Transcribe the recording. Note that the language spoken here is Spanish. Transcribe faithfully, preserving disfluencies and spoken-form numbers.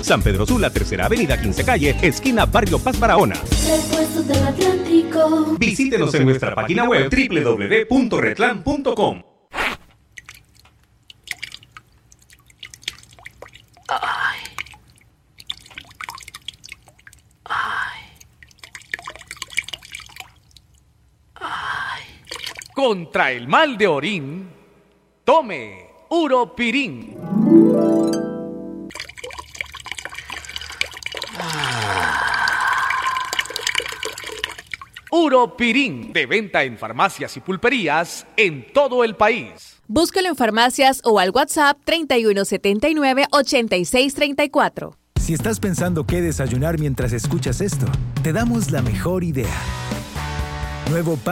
San Pedro Sula, Tercera Avenida, quince Calle, esquina Barrio Paz Barahona. Repuestos del Atlántico. Visítenos en nuestra página web doble u doble u doble u punto retlan punto com. Ay. Ay. Ay. Contra el mal de orín, tome Uropirín. Uropirín, de venta en farmacias y pulperías en todo el país. Búscalo en farmacias o al WhatsApp treinta y uno setenta y nueve, ochenta y seis treinta y cuatro. Si estás pensando qué desayunar mientras escuchas esto, te damos la mejor idea. Nuevo pan